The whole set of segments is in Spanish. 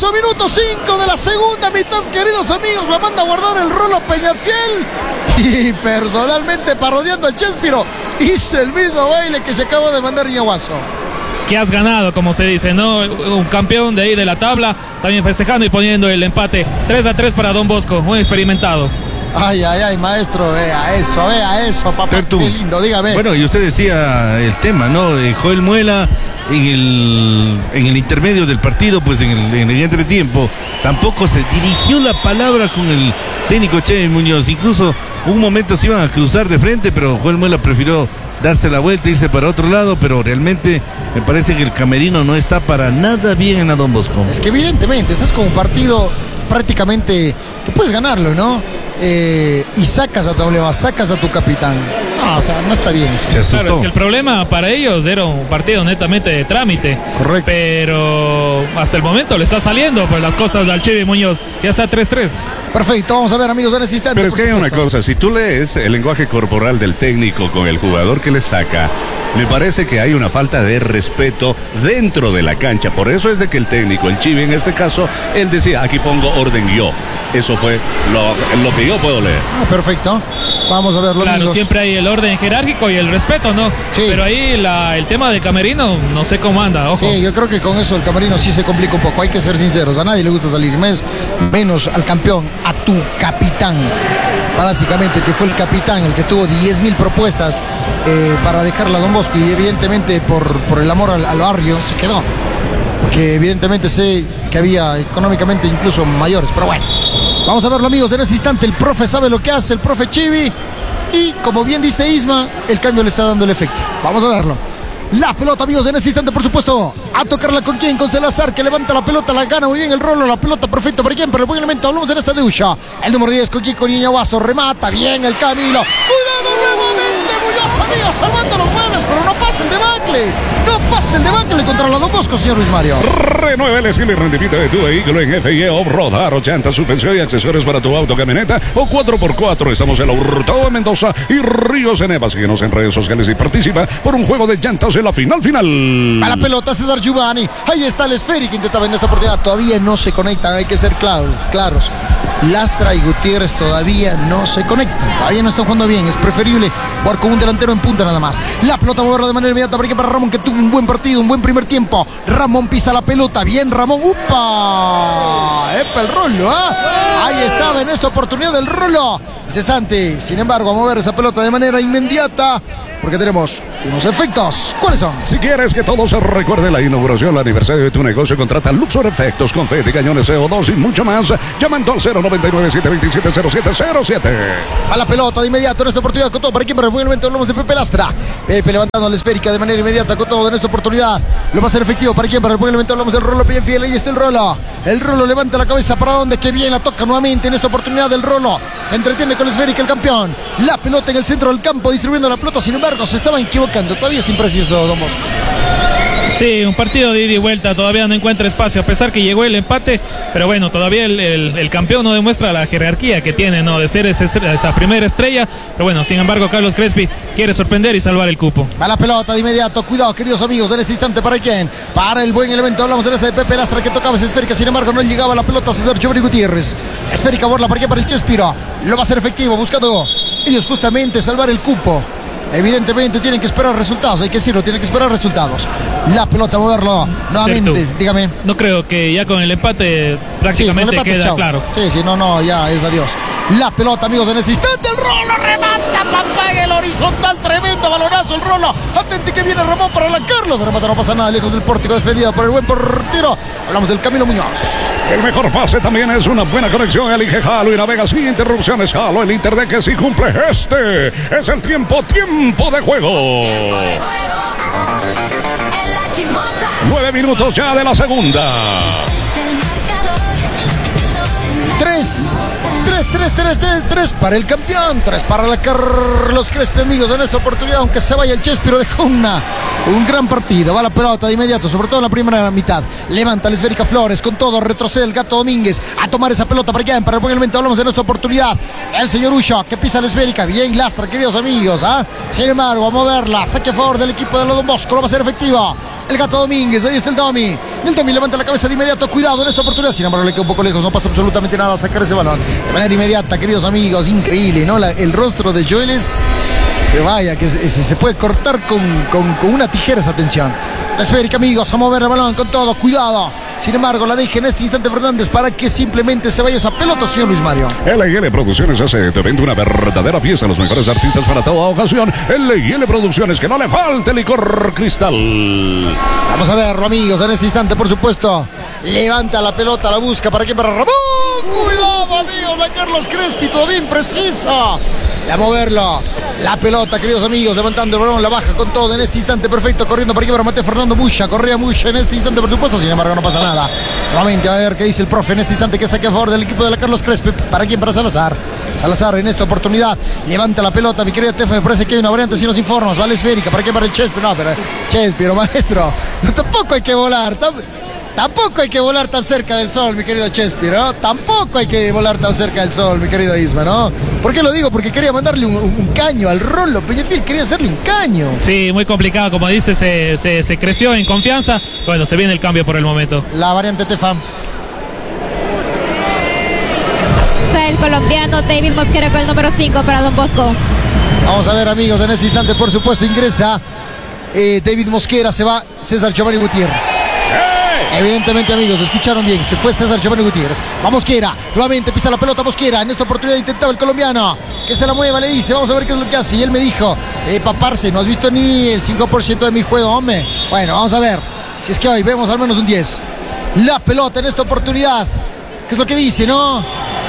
Incluso minuto 5 de la segunda mitad, queridos amigos, la manda a guardar el Rolo Peñafiel. Y personalmente, parodiando al Chespiro, hizo el mismo baile que se acabó de mandar Ñaguazo. Que has ganado, como se dice, ¿no? Un campeón de ahí de la tabla, también festejando y poniendo el empate 3-3 para Don Bosco, muy experimentado. Ay, maestro, vea eso, papá, qué lindo, dígame. Bueno, y usted decía el tema, ¿no? Joel Muela en el intermedio del partido, pues en el entretiempo, tampoco se dirigió la palabra con el técnico Cheve Muñoz. Incluso un momento se iban a cruzar de frente, pero Joel Muela prefirió darse la vuelta, irse para otro lado, pero realmente me parece que el camerino no está para nada bien a Don Bosco. Es que evidentemente estás con un partido prácticamente que puedes ganarlo, ¿no? Y sacas a tu emblema, sacas a tu capitán. No, o sea, no está bien eso. Se asustó. Claro, es que el problema para ellos era un partido netamente de trámite. Correcto. Pero hasta el momento le está saliendo por las cosas al Cheve Muñoz. Ya está 3-3. Perfecto, vamos a ver, amigos, en este instante. Pero es que hay una cosa, si tú lees el lenguaje corporal del técnico con el jugador que le saca, me parece que hay una falta de respeto dentro de la cancha. Por eso es de que el técnico, el Chivi en este caso, él decía, aquí pongo orden yo. Eso fue lo que yo puedo leer. Perfecto, vamos a verlo, claro, amigos. Siempre hay el orden jerárquico y el respeto, ¿no? Sí. Pero ahí el tema de camerino, no sé cómo anda, ojo. Sí, yo creo que con eso el camerino sí se complica un poco. Hay que ser sinceros, a nadie le gusta salir, menos al campeón, a tu capitán. Básicamente, que fue el capitán el que tuvo 10.000 propuestas para dejarla a Don Bosco, y evidentemente por el amor al barrio se quedó. Porque evidentemente sé que había económicamente incluso mayores, pero bueno. Vamos a verlo, amigos, en este instante el profe sabe lo que hace, el profe Chivi. Y como bien dice Isma, el cambio le está dando el efecto. Vamos a verlo. La pelota, amigos, en este instante, por supuesto, a tocarla con quién, con Salazar, que levanta la pelota, la gana muy bien el Rolo, la pelota perfecto para quién, pero el buen elemento, hablamos en esta de Usha. El número 10 con Kiko Ñaguazo, remata bien el Camilo. Cuidado nuevamente, Muñoz, amigos, salvando los muebles, pero no pasa el debacle. No pasa el debacle contra la Don Bosco, señor Luis Mario. Renueve el estilo y rendimiento de tu vehículo en FIE Off-Road, aros, llantas, suspensión y accesorios para tu auto, camioneta o 4x4. Estamos en la Hurtado de Mendoza y Ríos de Neva. Síguenos en redes sociales y participa por un juego de llantas en la final. A la pelota César Giovanni. Ahí está el esférico que intentaba en esta oportunidad. Todavía no se conectan, hay que ser claros. Lastra y Gutiérrez todavía no se conectan. Todavía no están jugando bien. Es preferible jugar con un delantero en punta nada más. La pelota moverla de manera inmediata para Ramón, que tuvo un buen partido, un buen primer tiempo. Ramón pisa la pelota. Bien, Ramón. ¡Upa! ¡Epa el Rolo! Ahí estaba en esta oportunidad el Rolo. Cesante, sin embargo, a mover esa pelota de manera inmediata, porque tenemos unos efectos. ¿Cuáles son? Si quieres que todo se recuerde la inauguración, el aniversario de tu negocio, contrata Luxor Efectos, confeti, cañones CO2 y mucho más, llamando al 099-727-0707. A la pelota de inmediato en esta oportunidad con todo. ¿Para quién? Para el buen momento hablamos de Pepe Lastra. Pepe levantando la esférica de manera inmediata con todo en esta oportunidad. Lo va a hacer efectivo. ¿Para quién? Para el buen momento hablamos del Rolo Peñafiel. Ahí está el Rolo. El Rolo levanta la cabeza para donde, que bien la toca nuevamente en esta oportunidad del Rolo. Se entretiene con la esférica el campeón. La pelota en el centro del campo distribuyendo la pelota. Sin embargo, se estaba equivocando. Todavía está impreciso Don Bosco. Sí, un partido de ida y vuelta, todavía no encuentra espacio, a pesar que llegó el empate, pero bueno, todavía el campeón no demuestra la jerarquía que tiene, ¿no? De ser esa primera estrella, pero bueno, sin embargo, Carlos Crespi quiere sorprender y salvar el cupo. A la pelota de inmediato, cuidado, queridos amigos, en este instante, ¿para quién? Para el buen elemento, hablamos en este de Pepe Lastra, que tocaba esa esférica, sin embargo, no llegaba la pelota a César Giovanni Gutiérrez. Esférica borla, ¿para quién? Para el Chespiro, lo va a hacer efectivo, buscando ellos justamente salvar el cupo. Evidentemente tienen que esperar resultados, hay que decirlo, tienen que esperar resultados. La pelota, moverlo nuevamente, Cierto. dígame. No creo que ya con el empate prácticamente queda chao. claro. Sí, no, ya es adiós. La pelota, amigos, en este instante, el Rolo remata, papá, en el horizontal, tremendo balonazo, el Rolo. Atente que viene Ramón para la Carlos. Remata, no pasa nada, lejos del pórtico, defendida por el buen portero. Hablamos del Camilo Muñoz. El mejor pase también es una buena conexión. Elige Jalo y navega sin interrupciones. Jalo, el Inter de que si cumple este. Es el tiempo de juego. 9 minutos ya de la segunda. 3-3 3 para el campeón, 3 para la Carlos Crespi, amigos. En esta oportunidad, aunque se vaya el Chespiro, dejó un gran partido. Va la pelota de inmediato, sobre todo en la primera mitad. Levanta la esférica Flores, con todo, retrocede el Gato Domínguez a tomar esa pelota para allá. Para el buen elemento, hablamos en esta oportunidad. El señor Ucho, que pisa la esférica. Bien, Lastra, queridos amigos. Sin embargo, a moverla. Saque a favor del equipo de Don Bosco. Lo va a hacer efectivo el Gato Domínguez. Ahí está el Domi. El Domi levanta la cabeza de inmediato. Cuidado en esta oportunidad. Sin embargo, le queda un poco lejos. No pasa absolutamente nada a sacar ese balón de manera inmediata, queridos amigos. Increíble, ¿no? El rostro de Joel es... vaya, que se puede cortar con una tijera esa tensión. La esférica, amigos, a mover el balón con todo, cuidado. Sin embargo, la deja en este instante Fernández para que simplemente se vaya esa pelota, señor Luis Mario. LIL Producciones hace de tu evento una verdadera fiesta. Los mejores artistas para toda ocasión. LIL Producciones, que no le falte licor Cristal. Vamos a verlo, amigos, en este instante, por supuesto. Levanta la pelota, la busca. ¿Para qué? Para Ramón. Cuidado, amigos, la Carlos Crespi, todo bien precisa. A moverlo, la pelota, queridos amigos, levantando el balón, la baja con todo en este instante, perfecto, corriendo para aquí para Mateo Fernando Mucha, corría Mucha en este instante, por supuesto, sin embargo no pasa nada. Nuevamente a ver qué dice el profe en este instante, que saque a favor del equipo de la Carlos Crespi. ¿Para quién? Para Salazar. Salazar en esta oportunidad levanta la pelota, mi querida Tefa, me parece que hay una variante si nos informas, vale esférica, ¿para qué? Para el Chespiro, no, pero Chespiro, maestro, tampoco hay que volar, tampoco hay que volar tan cerca del sol, mi querido Chespiro, ¿no? Tampoco hay que volar tan cerca del sol, mi querido Isma, ¿no? ¿Por qué lo digo? Porque quería mandarle un caño al Rolo Peñafiel, quería hacerle un caño. Sí, muy complicado, como dice, se creció en confianza. Bueno, se viene el cambio por el momento. La variante Tefa. El colombiano David Mosquera con el número 5 para Don Bosco. Vamos a ver, amigos, en este instante, por supuesto, ingresa David Mosquera, se va César Giovanni Gutiérrez. Evidentemente, amigos, escucharon bien, se fue César Giovanni Gutiérrez. Va Mosquera, nuevamente pisa la pelota Mosquera. En esta oportunidad intentaba el colombiano que se la mueva, le dice, vamos a ver qué es lo que hace. Y él me dijo, paparse, no has visto ni el 5% de mi juego, hombre. Bueno, vamos a ver, si es que hoy vemos al menos un 10. La pelota en esta oportunidad, ¿qué es lo que dice, no?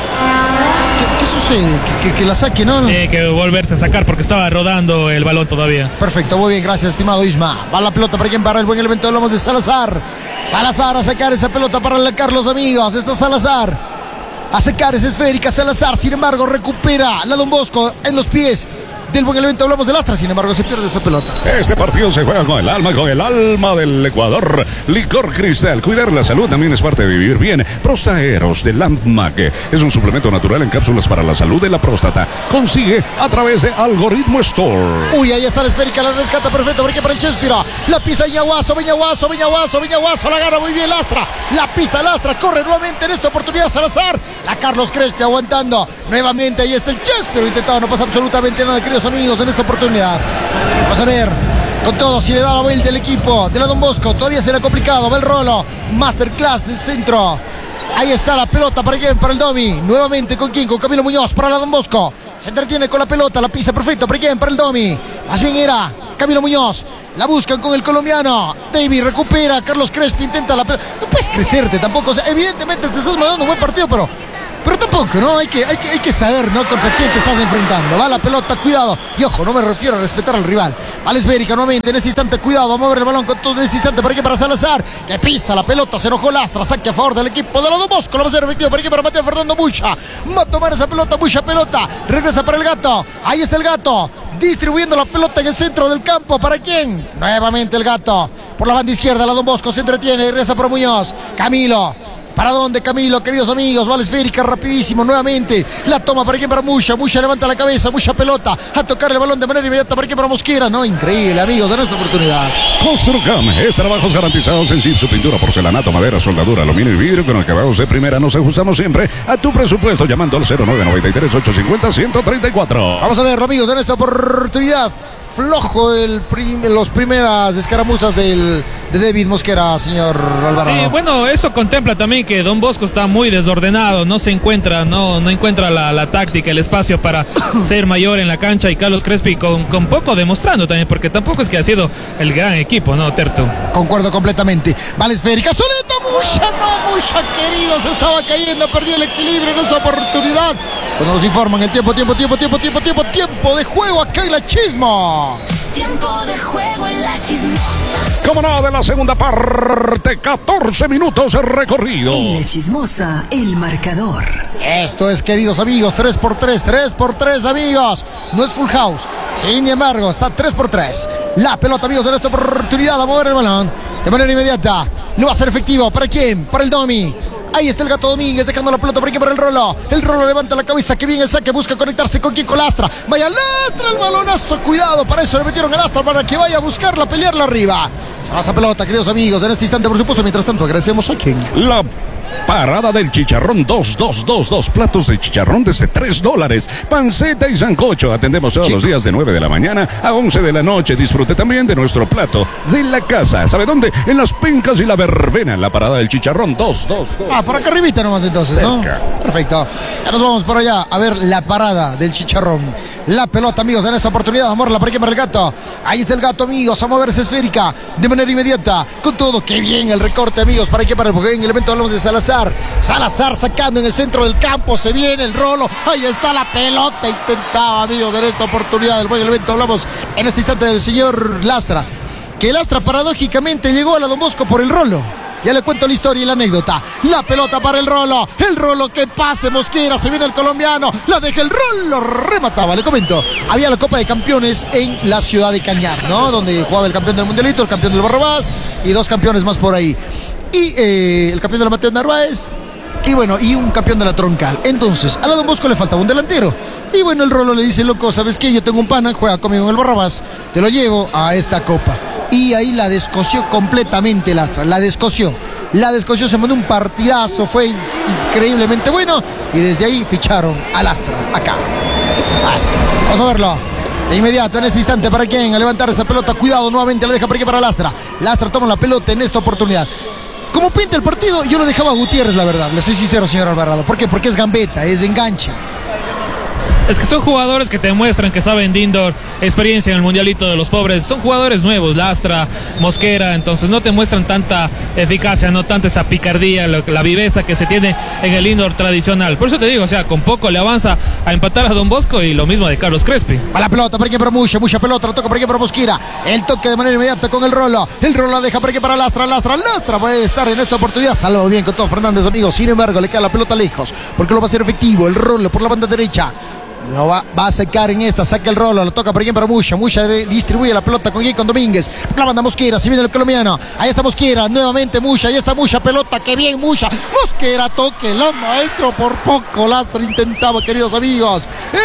¿Qué sucede? Que la saque, ¿no? Tiene que volverse a sacar porque estaba rodando el balón todavía. Perfecto, muy bien, gracias, estimado Isma. Va la pelota para quien, para el buen elemento, hablamos de Salazar. Salazar a sacar esa pelota para el Carlos, amigos. Está Salazar a sacar esa esférica. Salazar, sin embargo, recupera la Don Bosco en los pies del buen elemento, hablamos del Astra, sin embargo se pierde esa pelota. Este partido se juega con el alma del Ecuador. Licor Cristal, cuidar la salud también es parte de vivir bien. Prostaeros de Landmark es un suplemento natural en cápsulas para la salud de la próstata. Consigue a través de Algoritmo Store. Uy, ahí está la esférica, la rescata perfecto, porque para el Chespiro, la pisa Viñaguazo, la gana muy bien Lastra, la pisa Lastra, corre nuevamente en esta oportunidad Salazar, la Carlos Crespi aguantando, nuevamente ahí está el Chespiro, intentado, no pasa absolutamente nada, queridos amigos, en esta oportunidad. Vamos a ver, con todo, si le da la vuelta el equipo de la Don Bosco, todavía será complicado, va el Rolo, Masterclass del centro. Ahí está la pelota para el Domi. Nuevamente con quién, con Camilo Muñoz para la Don Bosco. Se entretiene con la pelota, la pisa perfecto para el Domi. Más bien era Camilo Muñoz. La buscan con el colombiano. David recupera, Carlos Crespi intenta la pelota. No puedes crecerte tampoco. O sea, evidentemente te estás mandando un buen partido, pero tampoco, ¿no? Hay que saber, ¿no? Contra quién te estás enfrentando. Va la pelota, cuidado. Y ojo, no me refiero a respetar al rival. Va Esférica nuevamente en este instante, cuidado. A mover el balón con todo en este instante. Para Salazar, que pisa la pelota. Se enojó Lastra. Saque a favor del equipo de la Don Bosco. Lo va a hacer efectivo. Para Mateo Fernando Mucha. Va a tomar esa pelota. Mucha pelota. Regresa para el Gato. Ahí está el Gato. Distribuyendo la pelota en el centro del campo. ¿Para quién? Nuevamente el Gato. Por la banda izquierda, la Don Bosco se entretiene. Regresa para Muñoz. Camilo. ¿Para dónde, Camilo, queridos amigos? Va la esférica rapidísimo, nuevamente. La toma para Mucha. Mucha levanta la cabeza, Mucha pelota. A tocar el balón de manera inmediata para Mosquera. No, increíble, amigos, en esta oportunidad. Construcam es trabajos garantizados en su pintura, porcelanato, madera, soldadura, aluminio y vidrio con acabados de primera. Nos ajustamos siempre a tu presupuesto llamando al 0993-850-134. Vamos a verlo, amigos, en esta oportunidad. Flojo los primeras escaramuzas de David Mosquera, señor Alvarado. Sí, bueno, eso contempla también que Don Bosco está muy desordenado, no encuentra la táctica, el espacio para ser mayor en la cancha, y Carlos Crespi con poco demostrando también, porque tampoco es que ha sido el gran equipo, ¿no, Terto? Concuerdo completamente. Vale esférica, soleta, Mucha, querido, se estaba cayendo, perdió el equilibrio en esta oportunidad. Cuando nos informan el tiempo de juego acá en La Chisma. Tiempo de juego en La Chismosa. como no, de la segunda parte, 14 minutos de recorrido. En La Chismosa, el marcador. Esto es, queridos amigos, 3x3, 3x3, amigos. No es full house, sin embargo, está 3x3. La pelota, amigos, en esta oportunidad a mover el balón de manera inmediata. No va a ser efectivo. ¿Para quién? Para el Domi. Ahí está el Gato Domínguez dejando la pelota por aquí para el Rolo. El Rolo levanta la cabeza, que bien el saque, busca conectarse con Kiko Lastra. Vaya Lastra, el balonazo, cuidado, para eso le metieron a Lastra para que vaya a buscarla, a pelearla arriba. Se va esa pelota, queridos amigos, en este instante, por supuesto. Mientras tanto, agradecemos a quien. La parada del chicharrón, 2 platos de chicharrón desde $3, panceta y sancocho. Atendemos todos los días de 9 de la mañana a 11 de la noche. Disfrute también de nuestro plato de la casa. ¿Sabe dónde? En Las Pencas y la Verbena. La parada del chicharrón, 2. Por acá arribita nomás entonces, cerca, ¿no? Perfecto. Ya nos vamos por allá a ver la parada del chicharrón. La pelota, amigos, en esta oportunidad, a moverla por aquí para el Gato. Ahí está el Gato, amigos, a moverse esférica de manera inmediata. Con todo, qué bien el recorte, amigos, para aquí, para el, porque en el evento hablamos de Salazar sacando en el centro del campo, se viene el Rolo, ahí está la pelota, intentaba, amigos, en esta oportunidad del buen evento hablamos en este instante del señor Lastra, que Lastra paradójicamente llegó a la Don Bosco por el Rolo. Ya le cuento la historia y la anécdota. La pelota para el Rolo que pase Mosquera, se viene el colombiano, la deja el Rolo, remataba, le comento. Había la Copa de Campeones en la ciudad de Cañar, ¿no? Donde jugaba el campeón del Mundialito, el campeón del Barrabás y 2 campeones más por ahí. Y el campeón de la Mateo Narváez. Y bueno, y un campeón de la Troncal. Entonces, a la Don Bosco le faltaba un delantero. Y bueno, el Rolo le dice, loco, ¿sabes qué? Yo tengo un pana, juega conmigo en el Barrabás, te lo llevo a esta copa. Y ahí la descoció completamente Lastra, la descoció, se mandó un partidazo, fue increíblemente bueno. Y desde ahí ficharon a Lastra, acá. Vamos a verlo. De inmediato, en este instante, ¿para quién? A levantar esa pelota, cuidado, nuevamente la deja por aquí para Lastra. Lastra toma la pelota en esta oportunidad. Como pinta el partido, yo lo dejaba a Gutiérrez, la verdad. Le soy sincero, señor Alvarado. ¿Por qué? Porque es gambeta, es enganche. Es que son jugadores que te demuestran que saben de indoor, experiencia en el Mundialito de los Pobres. Son jugadores nuevos, Lastra, Mosquera, entonces no te muestran tanta eficacia, no tanta esa picardía, la viveza que se tiene en el indoor tradicional. Por eso te digo, o sea, con poco le avanza a empatar a Don Bosco y lo mismo de Carlos Crespi. A la pelota, por aquí para mucha pelota, la toca por aquí para Mosquera. El toque de manera inmediata con el Rolo. El Rolo la deja por aquí para Lastra puede estar en esta oportunidad. Salvo bien con todo Fernández, amigos. Sin embargo, le queda la pelota lejos, porque lo va a hacer efectivo. El Rolo por la banda derecha. No va a secar en esta, saca el Rolo, lo toca por aquí para Mucha distribuye la pelota con Domínguez, la banda Mosquera, si viene el colombiano, ahí está Mosquera, nuevamente Mucha, ahí está Mucha, pelota, que bien Mucha, Mosquera, toque, la maestro, por poco Lastra intentaba, queridos amigos,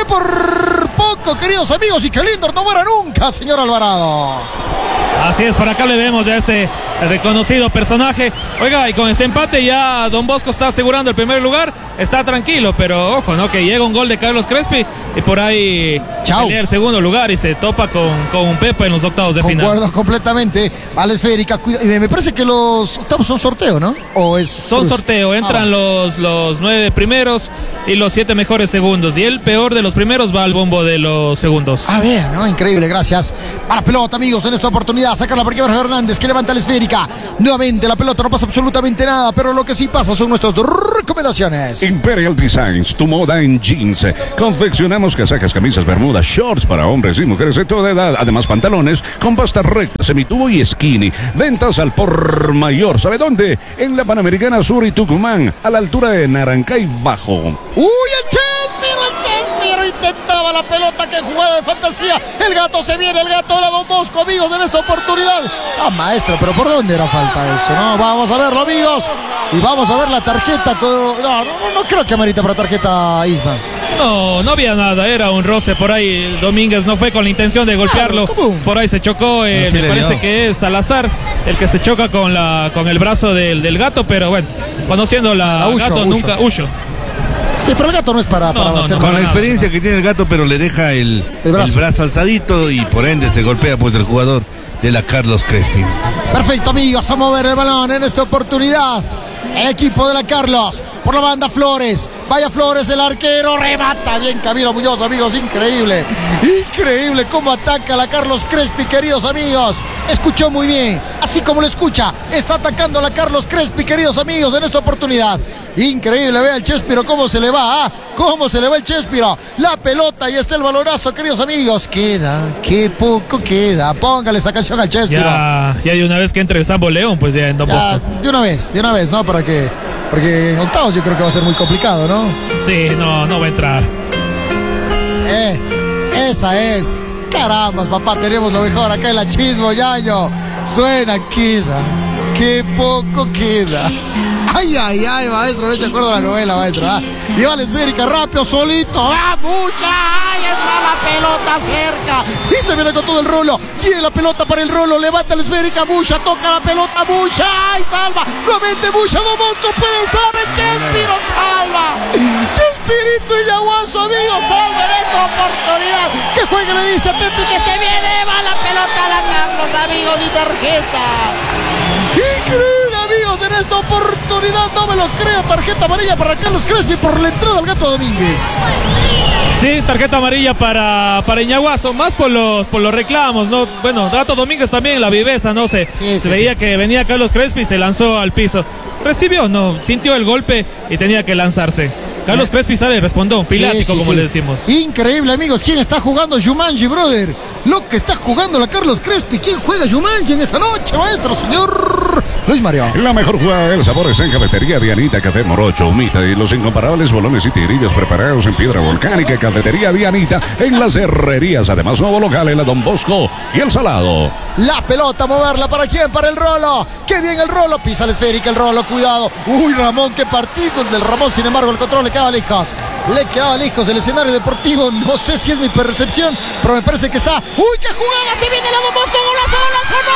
por poco, queridos amigos, y que el indoor no muera nunca, señor Alvarado. Así es, para acá le vemos ya este reconocido personaje. Oiga, y con este empate ya Don Bosco está asegurando el primer lugar, está tranquilo, pero ojo, ¿no? Que llega un gol de Carlos Crespi y por ahí pelea el segundo lugar y se topa con Pepa en los octavos de final. Concuerdo completamente, a la esférica, me parece que los octavos son sorteo, ¿no? ¿O es son cruz? Sorteo, entran los 9 primeros y los 7 mejores segundos, y el peor de los primeros va al bombo de los segundos. Bien, ¿no? Increíble, gracias. A la pelota, amigos, en esta oportunidad, saca la por aquí para Hernández, que levanta la esférica. Nuevamente la pelota, no pasa absolutamente nada, pero lo que sí pasa son nuestras recomendaciones. Imperial Designs, tu moda en jeans. Confeccionamos casacas, camisas, bermudas, shorts para hombres y mujeres de toda edad. Además, pantalones con pasta recta, semitubo y skinny. Ventas al por mayor. ¿Sabe dónde? En la Panamericana Sur y Tucumán, a la altura de Narancay Bajo. ¡Uy, el Chespiro intentaba la pelota, que jugada de fantasía! El Gato se viene, el Gato de la Don Bosco, amigos, en esta oportunidad. Maestro, pero ¿por dónde era falta eso? No, vamos a verlo, amigos. Y vamos a ver la tarjeta. No creo que amerita para tarjeta, Isma. No había nada, era un roce por ahí. Domínguez no fue con la intención de golpearlo. Por ahí se chocó, me parece que es Salazar el que se choca con el brazo del Gato, pero bueno, conociendo la Gato nunca. Ucho. Sí, pero el Gato no es para hacer con la experiencia que tiene el Gato, pero le deja el brazo alzadito y por ende se golpea pues el jugador de la Carlos Crespi. Perfecto, amigos, a mover el balón en esta oportunidad. El equipo de la Carlos por la banda Flores. Vaya Flores, el arquero, remata bien Camilo Muñoz, amigos, increíble. Increíble cómo ataca la Carlos Crespi, queridos amigos. Escuchó muy bien, así como lo escucha, está atacando la Carlos Crespi, queridos amigos, en esta oportunidad. Increíble, vea el Chespiro cómo se le va, cómo se le va el Chespiro. La pelota y está el balonazo, queridos amigos. Queda, qué poco queda. Póngale esa canción al Chespiro. Ya de una vez que entre el Sambo León, pues ya en Don Bosco. De una vez, ¿no? Porque en octavos yo creo que va a ser muy complicado, ¿no? Sí, no va a entrar. Esa es. Carambas, papá, tenemos lo mejor acá en la Chismo, Yayo. Suena, queda, qué poco queda. Ay, maestro, me acuerdo de la novela, maestro. Y va la esférica, rápido, solito. ¡Ah, mucha! ¡Ahí está la pelota cerca! Y se viene con todo el Rolo. Y la pelota para el Rolo. Levanta la esférica, Mucha, toca la pelota, Mucha. ¡Ay, salva! Nuevamente Mucha, Don Bosco puede estar. El Chespiro salva. Chespirito y Yaguazo, amigos, salva en esta oportunidad. Que juegue, le dice atento y que se viene. Va la pelota a la Carlos, amigos, ni tarjeta. Increíble, amigos, en esta oportunidad, no me lo creo, tarjeta amarilla para Carlos Crespi por la entrada al Gato Domínguez. Sí, tarjeta amarilla para Iñaguazo, más por los reclamos, ¿no? Bueno, Gato Domínguez también, la viveza, no sé. Se veía que venía Carlos Crespi y se lanzó al piso. Recibió, no, sintió el golpe y tenía que lanzarse. Carlos Crespi sale y respondió, filático, como le decimos. Increíble, amigos. ¿Quién está jugando Jumanji, brother? Lo que está jugando la Carlos Crespi. ¿Quién juega Jumanji en esta noche, maestro, señor Luis Mario? La mejor jugada del sabor es en Cafetería Dianita, Café Morocho, Humita y los incomparables bolones y tigrillos preparados en piedra volcánica. Cafetería Dianita en las herrerías. Además, nuevo local en la Don Bosco y el Salado. La pelota, moverla, ¿para quién? Para el Rolo. ¡Qué bien el Rolo! Pisa la esférica el Rolo, cuidado. Uy, Ramón, qué partido el del Ramón. Sin embargo, el control le quedaba lejos. El escenario deportivo. No sé si es mi percepción, pero me parece que está. ¡Uy, qué jugada! ¡Se viene la Don Bosco! ¡Golazo, golazo!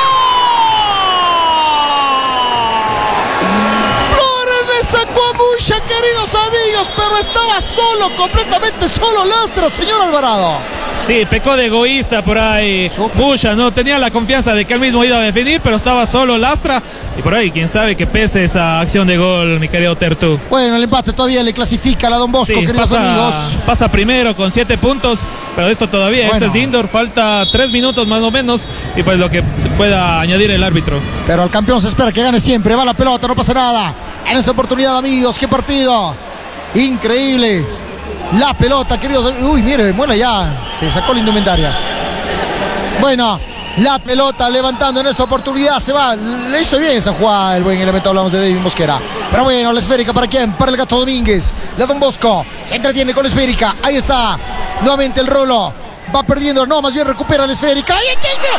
¡No! Flores le sacó a Mucha, queridos amigos, pero estaba solo, completamente solo Lastra, señor Alvarado. Sí, pecó de egoísta por ahí. Mucha, no tenía la confianza de que él mismo iba a definir, pero estaba solo Lastra. Y por ahí, quién sabe que pese esa acción de gol, mi querido Tertú. Bueno, el empate todavía le clasifica a la Don Bosco, sí, queridos amigos. Pasa primero con 7 puntos, pero esto todavía, esto es indoor, falta 3 minutos más o menos. Y pues lo que pueda añadir el árbitro. Pero al campeón se espera que gane siempre. Va la pelota, no pasa nada. En esta oportunidad, amigos, qué partido. Increíble. La pelota, queridos. Uy, mire, Muela ya se sacó la indumentaria. Bueno, la pelota levantando en esta oportunidad. Se va, le hizo bien esta jugada el buen elemento. Hablamos de David Mosquera. Pero bueno, la esférica, ¿para quién? Para el Gato Domínguez. La Don Bosco se entretiene con la esférica. Ahí está, nuevamente el Rolo. Va perdiendo, no, más bien recupera la esférica. ¡Ay, el Chespiro!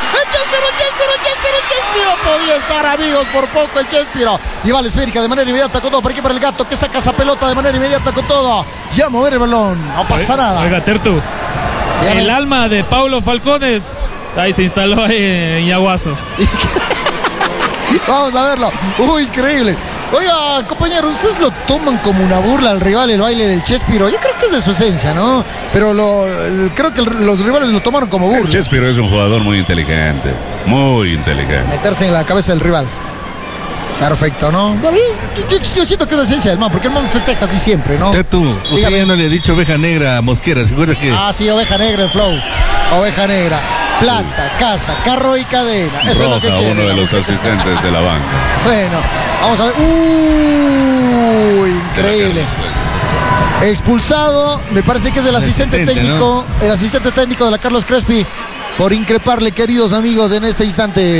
Podía estar, amigos, por poco el Chespiro. Y va la esférica de manera inmediata con todo. Para aquí, para el Gato, que saca esa pelota de manera inmediata con todo. Ya mover el balón, no pasa nada. Oiga, Tertu, el alma de Paulo Falcones, ahí se instaló en Iñaguazo. Vamos a verlo. Uy, increíble. Oiga, compañeros, ustedes lo toman como una burla al rival, el baile del Chespiro. Yo creo que es de su esencia, ¿no? Pero creo que los rivales lo tomaron como burla. El Chespiro es un jugador muy inteligente. Muy inteligente. Meterse en la cabeza del rival. Perfecto, ¿no? Bueno, yo siento que es la esencia del man, porque el man festeja así siempre, ¿no? Tú, usted ya no le ha dicho oveja negra a Mosquera, ¿se acuerda que? Ah, sí, oveja negra el flow. Oveja negra. Planta, casa, carro y cadena. Eso Roja, es lo que quiere. Uno de los asistentes de la banca. Bueno, vamos a ver. Increíble. Expulsado, me parece que es el asistente técnico, ¿no? El asistente técnico de la Carlos Crespi por increparle, queridos amigos, en este instante.